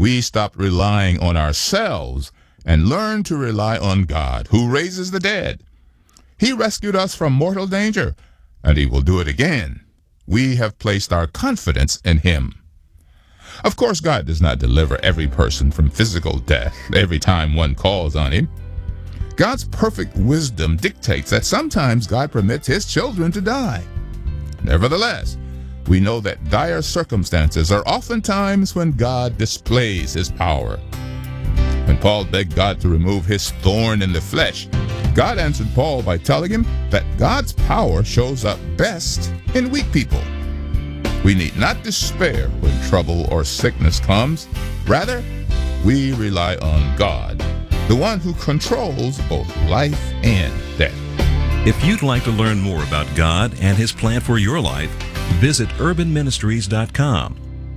we stopped relying on ourselves and learned to rely on God, who raises the dead. He rescued us from mortal danger, and he will do it again. We have placed our confidence in him. Of course, God does not deliver every person from physical death every time one calls on him. God's perfect wisdom dictates that sometimes God permits his children to die. Nevertheless, we know that dire circumstances are often times when God displays his power. When Paul begged God to remove his thorn in the flesh, God answered Paul by telling him that God's power shows up best in weak people. We need not despair when trouble or sickness comes. Rather, we rely on God, the one who controls both life and death. If you'd like to learn more about God and his plan for your life, visit urbanministries.com.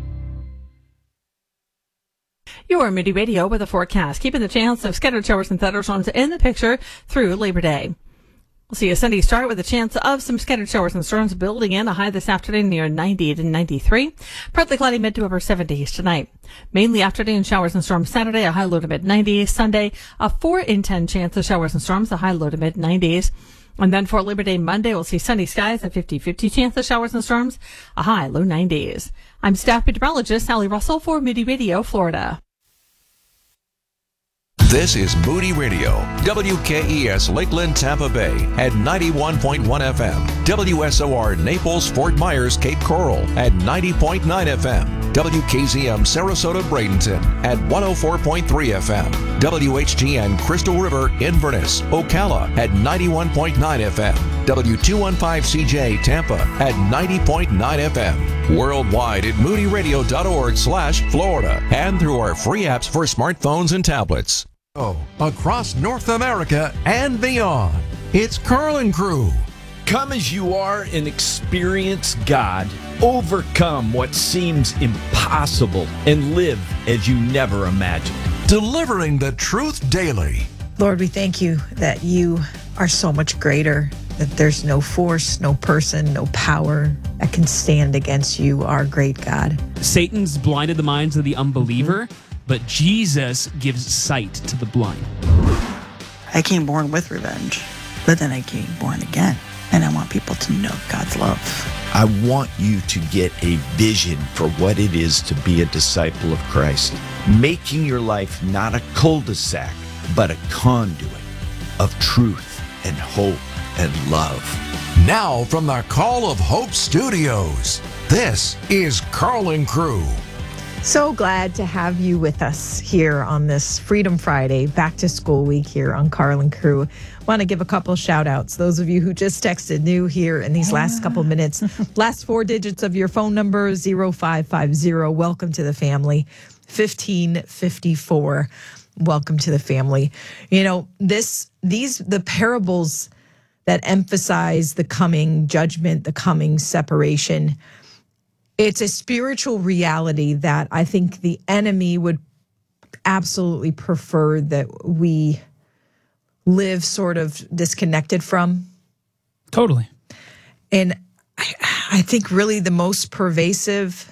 Your Moody Radio with a forecast, keeping the chance of scattered showers and thunderstorms in the picture through Labor Day. We'll see a Sunday start with a chance of some scattered showers and storms building in, a high this afternoon near 90 to 93. Partly cloudy mid to upper 70s tonight. Mainly afternoon showers and storms Saturday, a high low to mid 90s. Sunday, a 4 in 10 chance of showers and storms, a high low to mid 90s. And then for Labor Day Monday, we'll see sunny skies, a 50-50 chance of showers and storms, a high low 90s. I'm staff meteorologist Sally Russell for Moody Radio, Florida. This is Moody Radio, WKES Lakeland, Tampa Bay at 91.1 FM, WSOR Naples, Fort Myers, Cape Coral at 90.9 FM, WKZM Sarasota, Bradenton at 104.3 FM, WHGN Crystal River, Inverness, Ocala at 91.9 FM, W215CJ Tampa at 90.9 FM, worldwide at moodyradio.org/Florida, and through our free apps for smartphones and tablets. Across North America and beyond, it's Carlin Crew. Come as you are and experience God. Overcome what seems impossible and live as you never imagined. Delivering the truth daily. Lord, we thank you that you are so much greater, that there's no force, no person, no power that can stand against you, our great God. Satan's blinded the minds of the unbeliever, but Jesus gives sight to the blind. I came born with revenge, but then I came born again, and I want people to know God's love. I want you to get a vision for what it is to be a disciple of Christ, making your life not a cul-de-sac, but a conduit of truth and hope and love. Now from the Call of Hope Studios, this is Carlin Crew. So glad to have you with us here on this Freedom Friday, back to school week here on Carlin Crew. Want to give a couple shout outs. Those of you who just texted new here in these last couple minutes, last 4 digits of your phone number, 0550. Welcome to the family. 1554. Welcome to the family. You know, the parables that emphasize the coming judgment, the coming separation, it's a spiritual reality that I think the enemy would absolutely prefer that we live sort of disconnected from. Totally. And I think really the most pervasive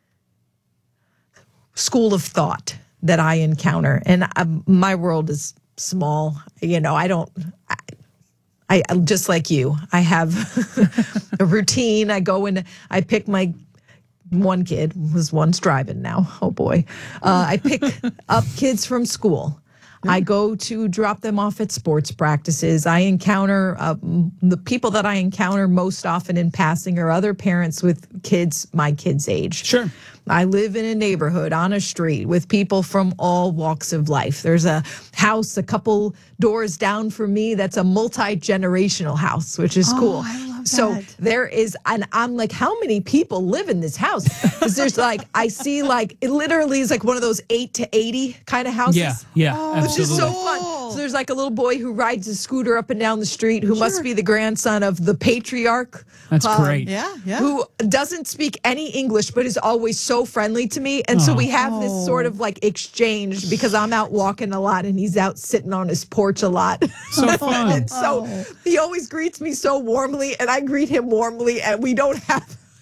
school of thought that I encounter, and my world is small, you know, I just like you, I have a routine. I go and I pick my one kid, was one's driving now. Oh boy. I pick up kids from school. I go to drop them off at sports practices. I encounter the people that I encounter most often in passing are other parents with kids my kids' age. Sure. I live in a neighborhood on a street with people from all walks of life. There's a house a couple doors down from me that's a multi-generational house, which is cool. I love so that. there is, and I'm like, how many people live in this house? Because there's like, I see like, it literally is like one of those 8 to 80 kind of houses. Yeah, Which absolutely. is so fun. So there's like a little boy who rides a scooter up and down the street who must be the grandson of the patriarch. That's great. Yeah. Who doesn't speak any English, but is always so friendly to me. And so we have this sort of like exchange because I'm out walking a lot and he's out sitting on his porch a lot. So fun. And so he always greets me so warmly and I greet him warmly and we don't have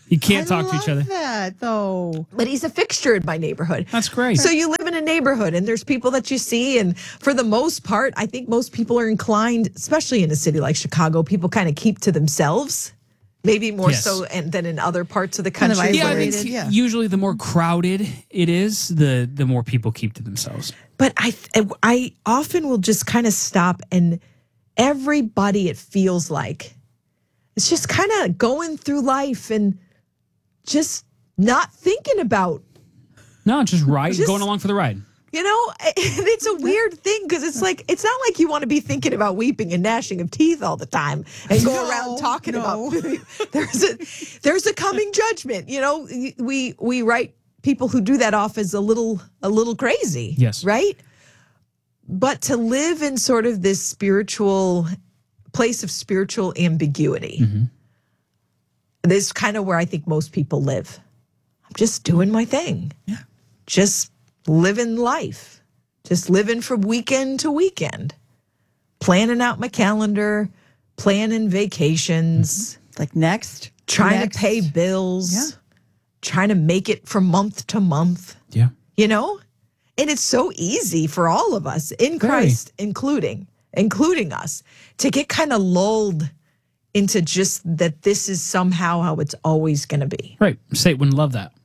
You can't talk to each other. That though, but he's a fixture in my neighborhood. That's great. So you live in a neighborhood and there's people that you see, and for the most part, I think most people are inclined, especially in a city like Chicago, people kind of keep to themselves. Maybe more so than in other parts of the country. Kind of Yeah, I isolated, think usually the more crowded it is, the more people keep to themselves. But I often will just kind of stop, and everybody, it feels like, it's just kind of going through life and just not thinking about. No, just going along for the ride. You know, it's a weird thing because it's like, it's not like you want to be thinking about weeping and gnashing of teeth all the time and go around talking about there's a coming judgment. You know, we write people who do that off as a little crazy. Yes. Right? But to live in sort of this spiritual place of spiritual ambiguity, this is kind of where I think most people live. I'm just doing my thing. Yeah. Just living life, just living from weekend to weekend, planning out my calendar, planning vacations, like trying to pay bills, trying to make it from month to month. Yeah. You know? And it's so easy for all of us in Christ, including us, to get kind of lulled into just that this is somehow how it's always going to be. Right. Satan wouldn't love that.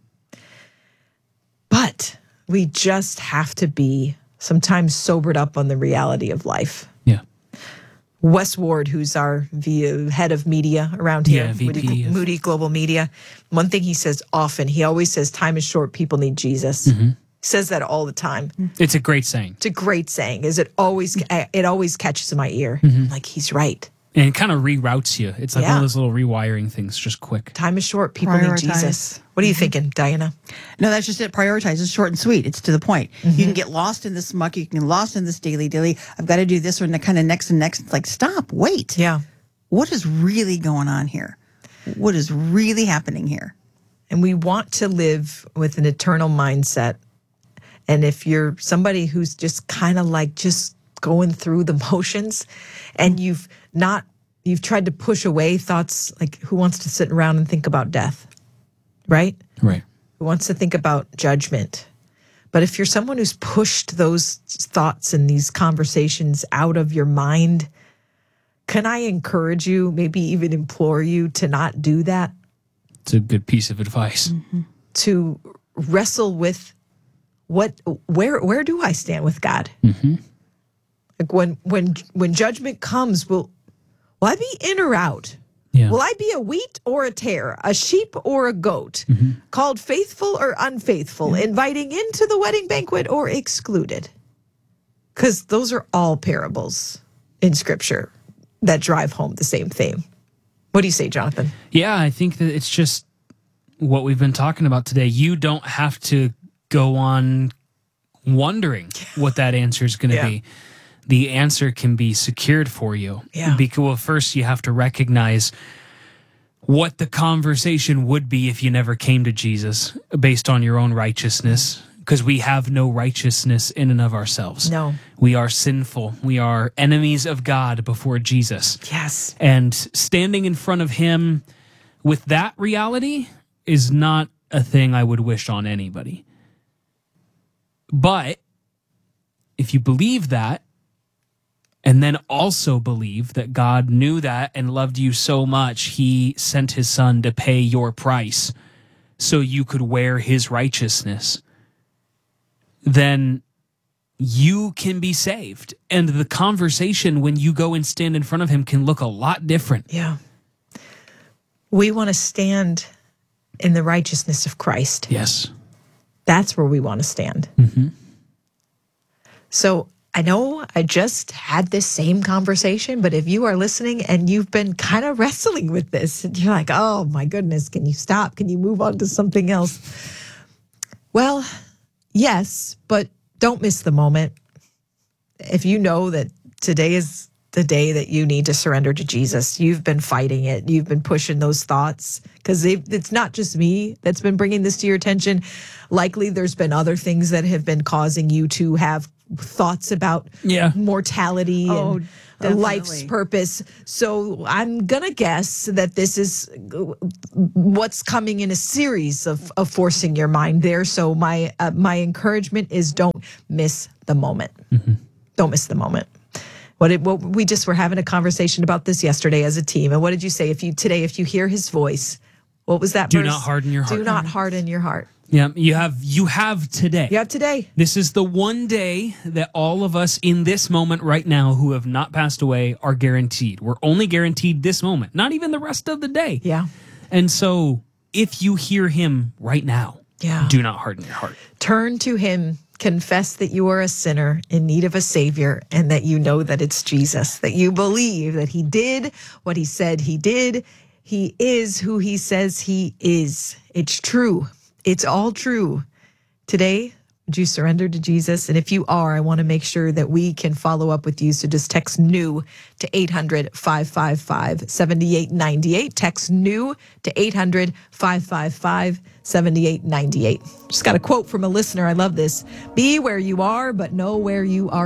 But we just have to be sometimes sobered up on the reality of life. Yeah. Wes Ward, who's our head of media around here, VP Moody Global Media, one thing he says often, he always says, time is short, people need Jesus. He says that all the time. It's a great saying. It's a great saying. It always catches in my ear. Like, he's right. And it kind of reroutes you. It's like one of those little rewiring things, just quick. Time is short. People need Jesus. What are you thinking, Diana? No, that's just it. Prioritize. It's short and sweet. It's to the point. You can get lost in this muck. You can get lost in this daily. I've got to do this or the kind of next and next. It's like, stop, wait. Yeah. What is really going on here? What is really happening here? And we want to live with an eternal mindset. And if you're somebody who's just kind of like just going through the motions and you've tried to push away thoughts like, who wants to sit around and think about death, right? Right. Who wants to think about judgment? But if you're someone who's pushed those thoughts and these conversations out of your mind, can I encourage you, maybe even implore you to not do that? It's a good piece of advice. To wrestle with where do I stand with God? Like when judgment comes, will I be in or out? Yeah. Will I be a wheat or a tare, a sheep or a goat, called faithful or unfaithful, inviting into the wedding banquet or excluded? Because those are all parables in Scripture that drive home the same theme. What do you say, Jonathan? Yeah, I think that it's just what we've been talking about today. You don't have to go on wondering what that answer is going to be. The answer can be secured for you. Yeah. Because first you have to recognize what the conversation would be if you never came to Jesus based on your own righteousness, because we have no righteousness in and of ourselves. No. We are sinful. We are enemies of God before Jesus. Yes. And standing in front of him with that reality is not a thing I would wish on anybody. But if you believe that, and then also believe that God knew that and loved you so much, he sent his son to pay your price so you could wear his righteousness, then you can be saved. And the conversation when you go and stand in front of him can look a lot different. Yeah. We want to stand in the righteousness of Christ. Yes. That's where we want to stand. So I know I just had this same conversation, but if you are listening and you've been kind of wrestling with this, and you're like, oh my goodness, can you stop? Can you move on to something else? Well, yes, but don't miss the moment. If you know that today is the day that you need to surrender to Jesus. You've been fighting it. You've been pushing those thoughts because it's not just me that's been bringing this to your attention. Likely there's been other things that have been causing you to have thoughts about mortality and life's purpose. So I'm going to guess that this is what's coming in a series of forcing your mind there. So my encouragement is don't miss the moment. Mm-hmm. Don't miss the moment. We just were having a conversation about this yesterday as a team. And what did you say? If you hear his voice, what was that verse? Do not harden your heart. Do not harden your heart. Yeah, you have today. You have today. This is the one day that all of us in this moment right now who have not passed away are guaranteed. We're only guaranteed this moment, not even the rest of the day. Yeah. And so if you hear him right now, do not harden your heart. Turn to him. Confess that you are a sinner in need of a savior and that you know that it's Jesus, that you believe that he did what he said he did. He is who he says he is. It's true. It's all true. Today, would you surrender to Jesus? And if you are, I want to make sure that we can follow up with you. So just text NEW to 800-555-7898. Text NEW to 800-555-7898. Just got a quote from a listener. I love this. Be where you are, but know where you are